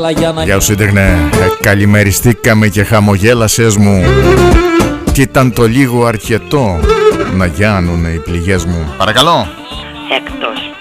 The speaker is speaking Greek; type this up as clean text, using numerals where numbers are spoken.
ήθελα για να... Γεια σου σύντεγνε, καλημεριστήκαμε και χαμογέλασες μου. Κι ήταν το λίγο αρκετό να γιάνουνε οι πληγές μου. Παρακαλώ. Εκτός